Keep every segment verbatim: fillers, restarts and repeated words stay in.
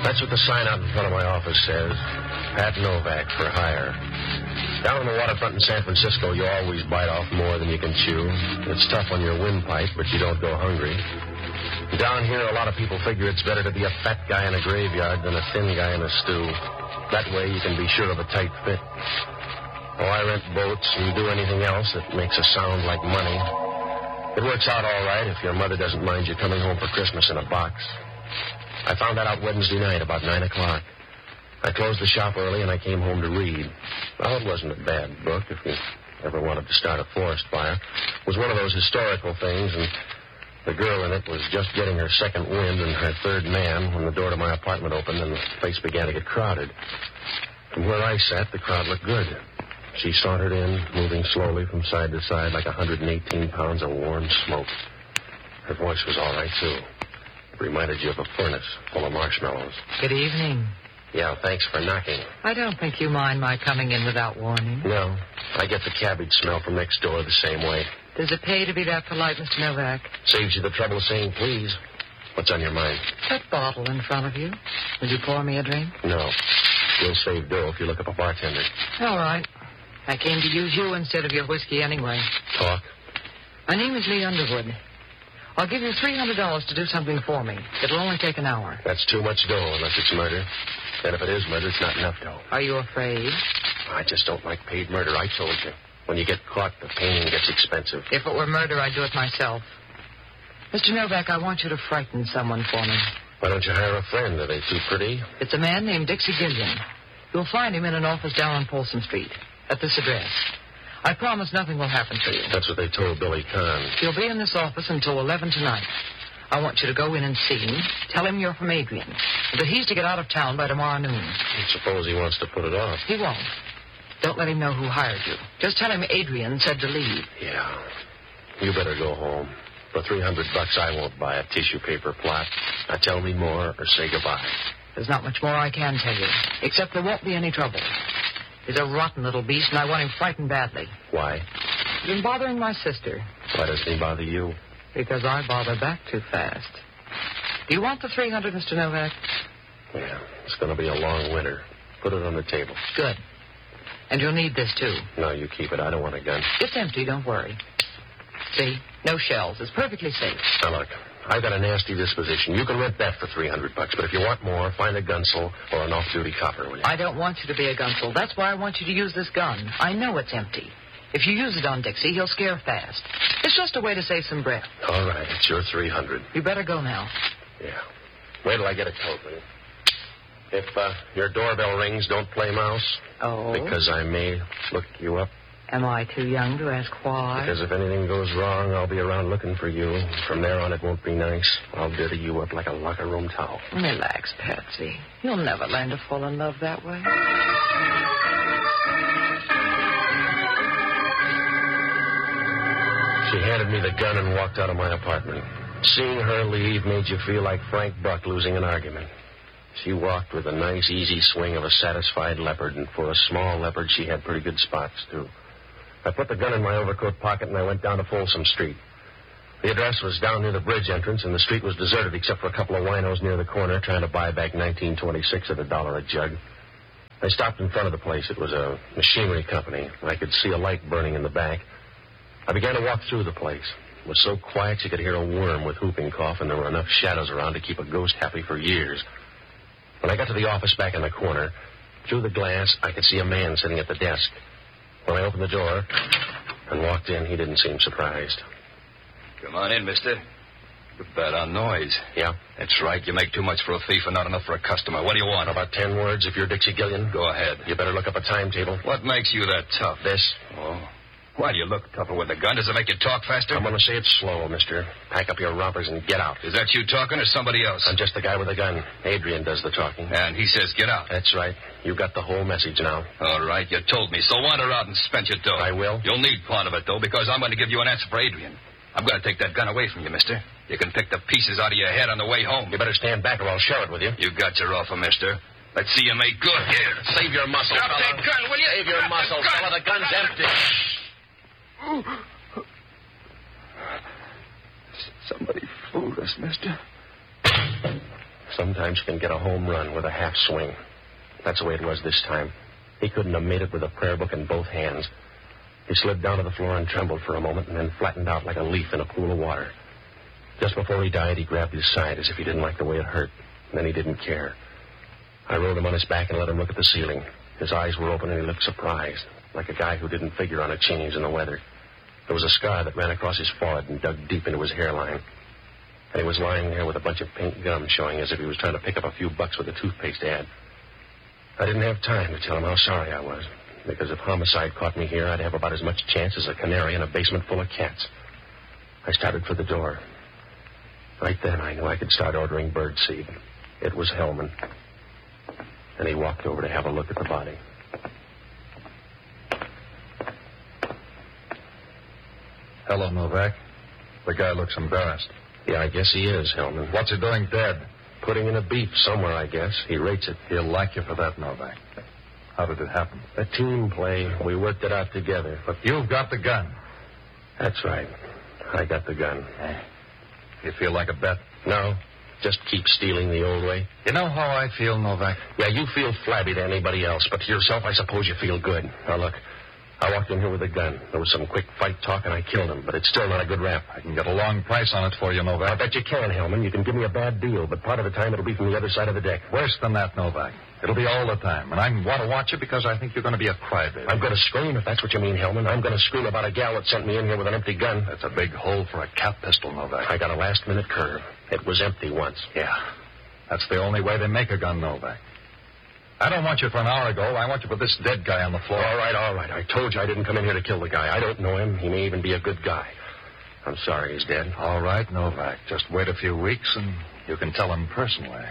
That's what the sign out in front of my office says. Pat Novak for hire. Down on the waterfront in San Francisco, you always bite off more than you can chew. It's tough on your windpipe, but you don't go hungry. Down here, a lot of people figure it's better to be a fat guy in a graveyard than a thin guy in a stew. That way, you can be sure of a tight fit. Oh, I rent boats and do anything else that makes a sound like money. It works out all right if your mother doesn't mind you coming home for Christmas in a box. I found that out Wednesday night about nine o'clock. I closed the shop early and I came home to read. Well, it wasn't a bad book if you ever wanted to start a forest fire. It was one of those historical things, and the girl in it was just getting her second wind and her third man when the door to my apartment opened and the place began to get crowded. From where I sat, the crowd looked good. She sauntered in, moving slowly from side to side like one hundred eighteen pounds of warm smoke. Her voice was all right, too. It reminded you of a furnace full of marshmallows. Good evening. Yeah, thanks for knocking. I don't think you mind my coming in without warning. No. I get the cabbage smell from next door the same way. Does it pay to be that polite, Mister Novak? Saves you the trouble of saying please. What's on your mind? That bottle in front of you. Will you pour me a drink? No. You'll save dough if you look up a bartender. All right. I came to use you instead of your whiskey anyway. Talk. My name is Lee Underwood. I'll give you three hundred dollars to do something for me. It'll only take an hour. That's too much dough unless it's murder. And if it is murder, it's not enough dough. Are you afraid? I just don't like paid murder. I told you. When you get caught, the pain gets expensive. If it were murder, I'd do it myself. Mister Novak, I want you to frighten someone for me. Why don't you hire a friend? Are they too pretty? It's a man named Dixie Gillian. You'll find him in an office down on Folsom Street. At this address. I promise nothing will happen to you. That's what they told Billy Kahn. He'll be in this office until eleven tonight. I want you to go in and see him. Tell him you're from Adrian. That he's to get out of town by tomorrow noon. I suppose he wants to put it off. He won't. Don't let him know who hired you. Just tell him Adrian said to leave. Yeah. You better go home. For three hundred bucks, I won't buy a tissue paper plot. Now tell me more or say goodbye. There's not much more I can tell you. Except there won't be any trouble. He's a rotten little beast, and I want him frightened badly. Why? He's been bothering my sister. Why doesn't he bother you? Because I bother back too fast. Do you want the three hundred, Mister Novak? Yeah, it's going to be a long winter. Put it on the table. Good. And you'll need this, too. No, you keep it. I don't want a gun. It's empty, don't worry. See? No shells. It's perfectly safe. Now, look, I've got a nasty disposition. You can rent that for three hundred bucks, but if you want more, find a gunsel or an off-duty copper, will you? I don't want you to be a gunsel. That's why I want you to use this gun. I know it's empty. If you use it on Dixie, he'll scare fast. It's just a way to save some breath. All right, it's your three hundred. You better go now. Yeah. Wait till I get a coat, will you? If uh, your doorbell rings, don't play mouse. Oh? Because I may look you up. Am I too young to ask why? Because if anything goes wrong, I'll be around looking for you. From there on, it won't be nice. I'll dirty you up like a locker room towel. Relax, Patsy. You'll never learn to fall in love that way. She handed me the gun and walked out of my apartment. Seeing her leave made you feel like Frank Buck losing an argument. She walked with a nice, easy swing of a satisfied leopard, and for a small leopard, she had pretty good spots, too. I put the gun in my overcoat pocket, and I went down to Folsom Street. The address was down near the bridge entrance, and the street was deserted except for a couple of winos near the corner trying to buy back nineteen twenty-six at a dollar a jug. I stopped in front of the place. It was a machinery company. I could see a light burning in the back. I began to walk through the place. It was so quiet you could hear a worm with whooping cough, and there were enough shadows around to keep a ghost happy for years. When I got to the office back in the corner, through the glass, I could see a man sitting at the desk. When I opened the door and walked in, he didn't seem surprised. Come on in, mister. You're bad on noise. Yeah? That's right. You make too much for a thief and not enough for a customer. What do you want? About ten words if you're Dixie Gillian. Go ahead. You better look up a timetable. What makes you that tough? This. Oh. Why do you look tougher with a gun? Does it make you talk faster? I'm going to say it slow, mister. Pack up your rompers and get out. Is that you talking or somebody else? I'm just the guy with the gun. Adrian does the talking. And he says get out. That's right. You got the whole message now. All right, you told me. So wander out and spend your dough. I will. You'll need part of it, though, because I'm going to give you an answer for Adrian. I'm going to take that gun away from you, mister. You can pick the pieces out of your head on the way home. You better stand back or I'll share it with you. You got your offer, mister. Let's see you make good here. Save your muscle, Drop fella. that gun, will you? Save your Drop muscle, gun. fella. The gun's empty. Somebody fooled us, mister. Sometimes you can get a home run with a half swing. That's the way it was this time. He couldn't have made it with a prayer book in both hands. He slid down to the floor and trembled for a moment and then flattened out like a leaf in a pool of water. Just before he died, he grabbed his side as if he didn't like the way it hurt. And then he didn't care. I rolled him on his back and let him look at the ceiling. His eyes were open and he looked surprised, like a guy who didn't figure on a change in the weather. There was a scar that ran across his forehead and dug deep into his hairline. And he was lying there with a bunch of pink gum showing as if he was trying to pick up a few bucks with a toothpaste ad. I didn't have time to tell him how sorry I was, because if homicide caught me here, I'd have about as much chance as a canary in a basement full of cats. I started for the door. Right then, I knew I could start ordering birdseed. It was Hellman. And he walked over to have a look at the body. Hello, Novak. The guy looks embarrassed. Yeah, I guess he is, Hellman. What's he doing dead? Putting in a beef somewhere, I guess. He rates it. He'll like you for that, Novak. How did it happen? A team play. We worked it out together. But you've got the gun. That's right. I got the gun. Eh. You feel like a bet? No. Just keep stealing the old way. You know how I feel, Novak? Yeah, you feel flabby to anybody else, but to yourself, I suppose you feel good. Now, look, I walked in here with a gun. There was some quick fight talk, and I killed him, but it's still not a good rap. I can get a long price on it for you, Novak. I bet you can, Hellman. You can give me a bad deal, but part of the time it'll be from the other side of the deck. Worse than that, Novak. It'll be all the time, and I want to watch you because I think you're going to be a crybaby. I'm going to scream, if that's what you mean, Hellman. I'm going to scream about a gal that sent me in here with an empty gun. That's a big hole for a cap pistol, Novak. I got a last-minute curve. It was empty once. Yeah. That's the only way they make a gun, Novak. I don't want you for an hour ago. I want you for this dead guy on the floor. All right, all right. I told you I didn't come in here to kill the guy. I don't know him. He may even be a good guy. I'm sorry he's dead. All right, Novak. Just wait a few weeks and you can tell him personally.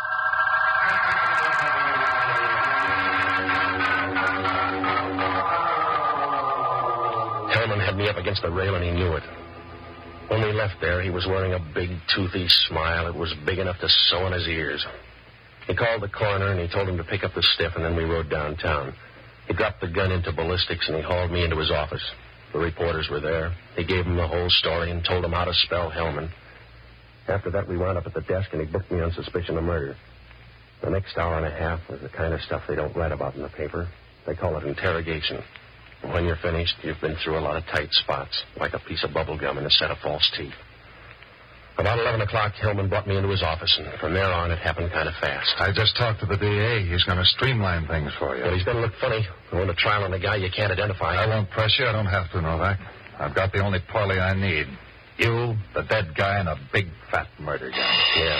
Hellman had me up against the rail and he knew it. When we left there, he was wearing a big, toothy smile. It was big enough to sew in his ears. He called the coroner, and he told him to pick up the stiff, and then we rode downtown. He dropped the gun into ballistics, and he hauled me into his office. The reporters were there. He gave them the whole story and told them how to spell Hellman. After that, we wound up at the desk, and he booked me on suspicion of murder. The next hour and a half was the kind of stuff they don't write about in the paper. They call it interrogation. And when you're finished, you've been through a lot of tight spots, like a piece of bubble gum in a set of false teeth. About eleven o'clock, Hellman brought me into his office, and from there on, it happened kind of fast. I just talked to the D A. He's going to streamline things for you. Well, he's going to look funny. Going to trial on a guy you can't identify. I won't press you. I don't have to, Novak. I've got the only parley I need. You, the dead guy, and a big, fat murder gun. Yeah.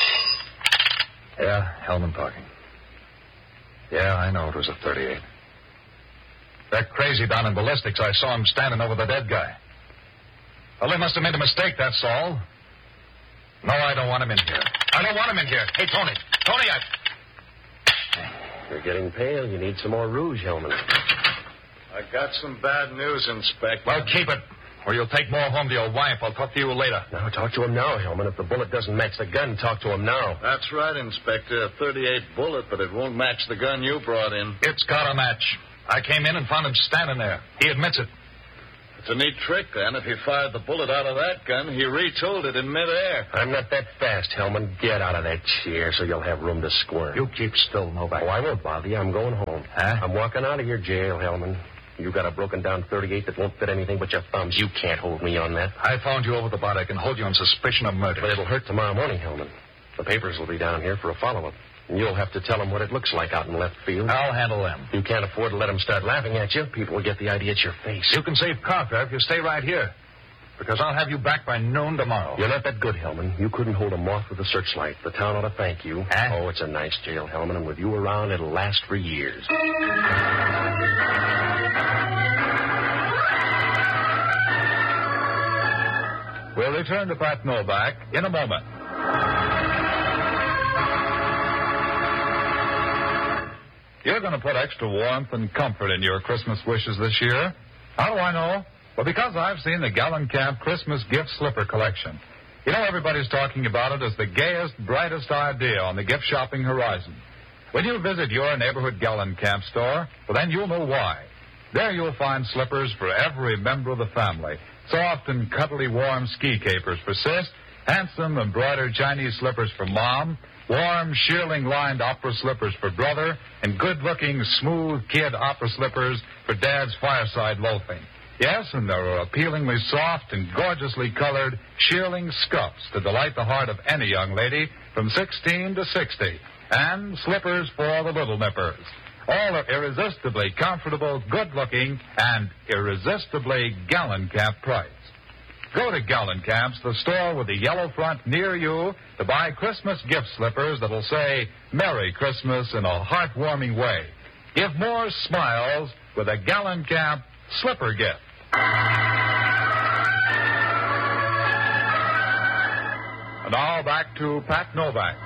Yeah, Hellman talking. Yeah, I know it was a thirty-eight. That crazy down in ballistics, I saw him standing over the dead guy. Well, they must have made a mistake, that's all. No, I don't want him in here. I don't want him in here. Hey, Tony. Tony, I... You're getting pale. You need some more rouge, Hellman. I got some bad news, Inspector. Well, keep it, or you'll take more home to your wife. I'll talk to you later. Now, talk to him now, Hellman. If the bullet doesn't match the gun, talk to him now. That's right, Inspector. A thirty-eight bullet, but it won't match the gun you brought in. It's got a match. I came in and found him standing there. He admits it. It's a neat trick, then. If he fired the bullet out of that gun, he retooled it in midair. I'm not that fast, Hellman. Get out of that chair so you'll have room to squirm. You keep still, Novak. Oh, I won't bother you. I'm going home. Huh? I'm walking out of your jail, Hellman. You got a broken-down thirty-eight that won't fit anything but your thumbs. You can't hold me on that. I found you over the body. I can hold you on suspicion of murder. But it'll hurt tomorrow morning, Hellman. The papers will be down here for a follow-up. And you'll have to tell them what it looks like out in left field. I'll handle them. You can't afford to let them start laughing at you. People will get the idea it's your face. You can save car fare if you stay right here. Because I'll have you back by noon tomorrow. You're not that good, Hellman. You couldn't hold a moth with a searchlight. The town ought to thank you. Huh? Oh, it's a nice jail, Hellman, and with you around, it'll last for years. We'll return to Pat Novak in a moment. You're going to put extra warmth and comfort in your Christmas wishes this year. How do I know? Well, because I've seen the Gallencamp Christmas gift slipper collection. You know, everybody's talking about it as the gayest, brightest idea on the gift shopping horizon. When you visit your neighborhood Gallencamp store, well, then you'll know why. There you'll find slippers for every member of the family. Soft and cuddly warm ski capers for sis, handsome embroidered Chinese slippers for Mom, warm shearling-lined opera slippers for Brother, and good-looking smooth kid opera slippers for Dad's fireside loafing. Yes, and there are appealingly soft and gorgeously colored shearling scuffs to delight the heart of any young lady from sixteen to sixty, and slippers for all the little nippers. All are irresistibly comfortable, good-looking, and irresistibly Gallencamp priced. Go to Gallencamp's, the store with the yellow front near you, to buy Christmas gift slippers that'll say Merry Christmas in a heartwarming way. Give more smiles with a Gallencamp slipper gift. And now back to Pat Novak.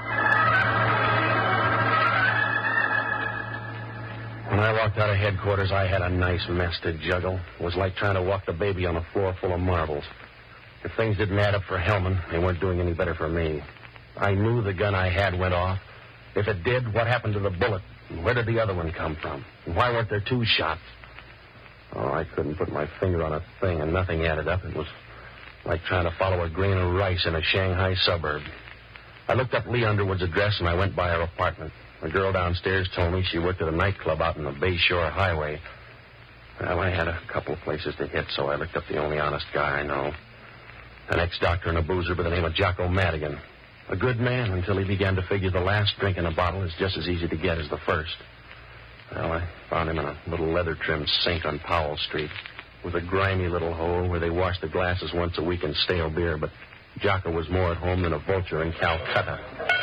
When I walked out of headquarters, I had a nice mess to juggle. It was like trying to walk the baby on a floor full of marbles. If things didn't add up for Hellman, they weren't doing any better for me. I knew the gun I had went off. If it did, what happened to the bullet? And where did the other one come from? And why weren't there two shots? Oh, I couldn't put my finger on a thing, and nothing added up. It was like trying to follow a grain of rice in a Shanghai suburb. I looked up Lee Underwood's address, and I went by her apartment. The girl downstairs told me she worked at a nightclub out on the Bayshore Highway. Well, I had a couple of places to hit, so I looked up the only honest guy I know. An ex-doctor and a boozer by the name of Jocko Madigan. A good man until he began to figure the last drink in a bottle is just as easy to get as the first. Well, I found him in a little leather-trimmed sink on Powell Street with a grimy little hole where they washed the glasses once a week in stale beer, but Jocko was more at home than a vulture in Calcutta.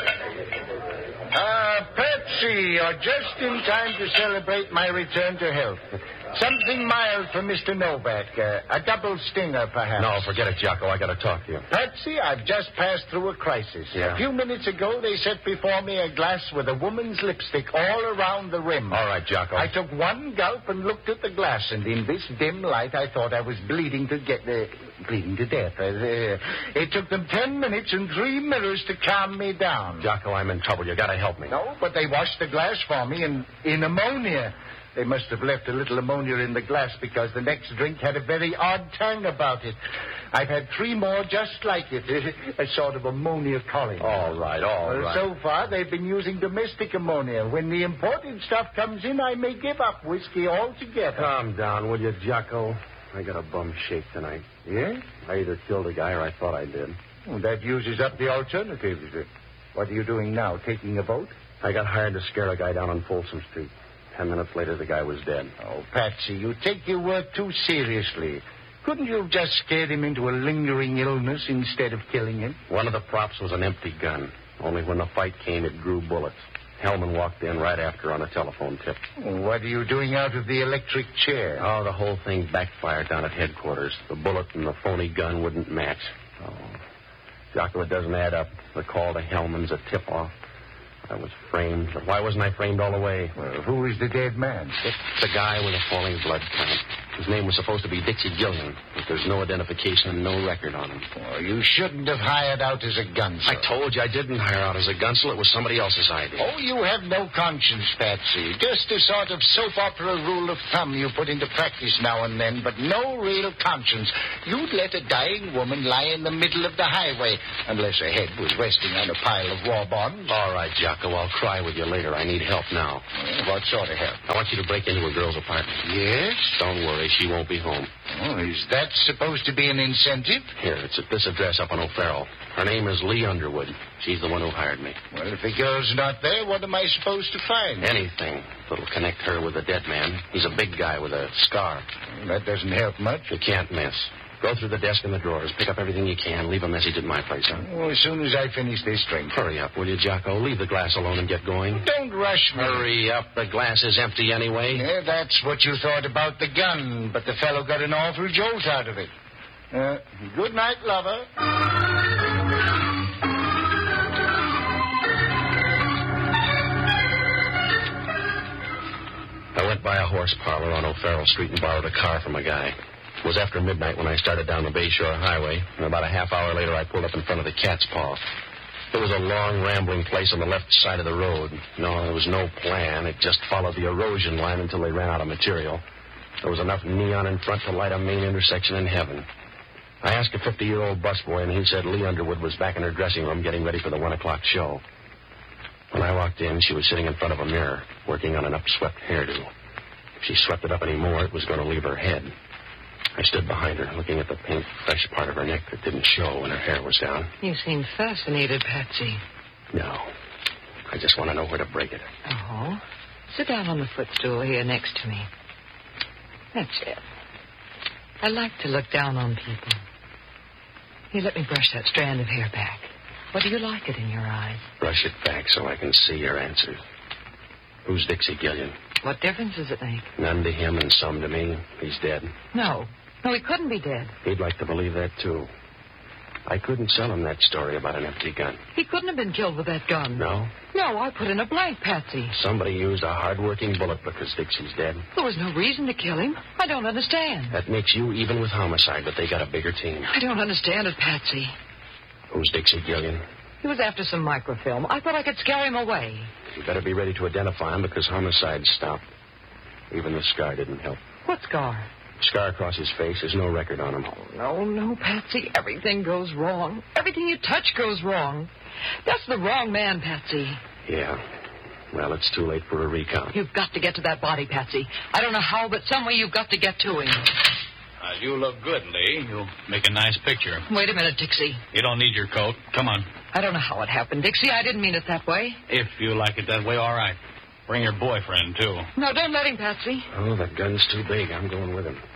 Ah, uh, Patsy, you're just in time to celebrate my return to health. Something mild for Mister Novak. Uh, a double stinger, perhaps. No, forget it, Jocko. I got to talk to you. Patsy, I've just passed through a crisis. Yeah? A few minutes ago, they set before me a glass with a woman's lipstick all around the rim. All right, Jocko. I took one gulp and looked at the glass, and in this dim light, I thought I was bleeding to get uh, bleeding to death. Uh, uh, it took them ten minutes and three mirrors to calm me down. Jocko, I'm in trouble. You got to help me. No, but they washed the glass for me in, in ammonia. They must have left a little ammonia in the glass because the next drink had a very odd tang about it. I've had three more just like it, a sort of ammonia collie. All right, all well, right. So far, they've been using domestic ammonia. When the imported stuff comes in, I may give up whiskey altogether. Calm down, will you, Jocko? I got a bum shake tonight. Yeah? I either killed a guy or I thought I did. Well, that uses up the alternatives. What are you doing now, taking a vote? I got hired to scare a guy down on Folsom Street. Ten minutes later, the guy was dead. Oh, Patsy, you take your work too seriously. Couldn't you have just scared him into a lingering illness instead of killing him? One of the props was an empty gun. Only when the fight came, it grew bullets. Hellman walked in right after on a telephone tip. What are you doing out of the electric chair? Oh, the whole thing backfired down at headquarters. The bullet and the phony gun wouldn't match. Oh, Jocko, it doesn't add up. The call to Hellman's a tip-off. I was framed, but why wasn't I framed all the way? Well, who is the dead man? It's the guy with a falling blood count. His name was supposed to be Dixie Gillian, but there's no identification and no record on him. Oh, you shouldn't have hired out as a gunsel. I told you I didn't hire out as a gunsel. It was somebody else's idea. Oh, you have no conscience, Patsy. Just a sort of soap opera rule of thumb you put into practice now and then, but no real conscience. You'd let a dying woman lie in the middle of the highway, unless her head was resting on a pile of war bonds. All right, Jocko, I'll cry with you later. I need help now. What sort of help? I want you to break into a girl's apartment. Yes? Don't worry, she won't be home. Oh, is that supposed to be an incentive? Here, it's at this address up on O'Farrell. Her name is Lee Underwood. She's the one who hired me. Well, if the girl's not there, what am I supposed to find? Anything that'll connect her with the dead man. He's a big guy with a scar. Well, that doesn't help much. You can't miss. Go through the desk and the drawers. Pick up everything you can. Leave a message at my place, huh? Oh, as soon as I finish this drink. Hurry up, will you, Jocko? Leave the glass alone and get going. Don't rush me. Hurry up. The glass is empty anyway. Yeah, that's what you thought about the gun, but the fellow got an awful jolt out of it. Uh, good night, lover. I went by a horse parlor on O'Farrell Street and borrowed a car from a guy. It was after midnight when I started down the Bayshore Highway, and about a half hour later I pulled up in front of the Cat's Paw. It was a long, rambling place on the left side of the road. No, there was no plan. It just followed the erosion line until they ran out of material. There was enough neon in front to light a main intersection in heaven. I asked a fifty-year-old busboy, and he said Lee Underwood was back in her dressing room getting ready for the one o'clock show. When I walked in, she was sitting in front of a mirror, working on an upswept hairdo. If she swept it up any more, it was going to leave her head. I stood behind her, looking at the pink, fresh part of her neck that didn't show when her hair was down. You seem fascinated, Patsy. No. I just want to know where to break it. Oh? Sit down on the footstool here next to me. That's it. I like to look down on people. Here, let me brush that strand of hair back. What do you like it in your eyes? Brush it back so I can see your answers. Who's Dixie Gillian? What difference does it make? None to him and some to me. He's dead. No. No, he couldn't be dead. He'd like to believe that, too. I couldn't sell him that story about an empty gun. He couldn't have been killed with that gun. No? No, I put in a blank, Patsy. Somebody used a hard-working bullet because Dixie's dead. There was no reason to kill him. I don't understand. That makes you even with homicide, but they got a bigger team. I don't understand it, Patsy. Who's Dixie Gillian? He was after some microfilm. I thought I could scare him away. You better be ready to identify him because homicide stopped. Even the scar didn't help. What scar? Scar across his face. There's no record on him. Oh, no, no, Patsy. Everything goes wrong. Everything you touch goes wrong. That's the wrong man, Patsy. Yeah. Well, it's too late for a recount. You've got to get to that body, Patsy. I don't know how, but some way you've got to get to him. Uh, you look good, Lee. You'll make a nice picture. Wait a minute, Dixie. You don't need your coat. Come on. I don't know how it happened, Dixie. I didn't mean it that way. If you like it that way, all right. Bring your boyfriend, too. No, don't let him, Patsy. Oh, that gun's too big. I'm going with him.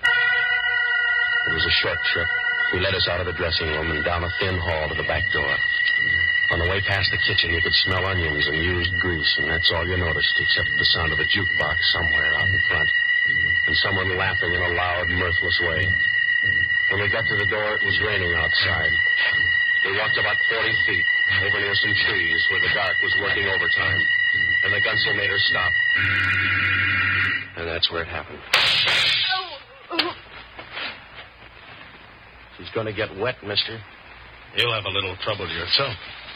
It was a short trip. He led us out of the dressing room and down a thin hall to the back door. On the way past the kitchen, you could smell onions and used grease, and that's all you noticed, except the sound of a jukebox somewhere out in front, and someone laughing in a loud, mirthless way. When we got to the door, it was raining outside. We walked about forty feet, over near some trees where the dark was working overtime, and the gunsel made her stop. And that's where it happened. She's going to get wet, mister. You'll have a little trouble yourself.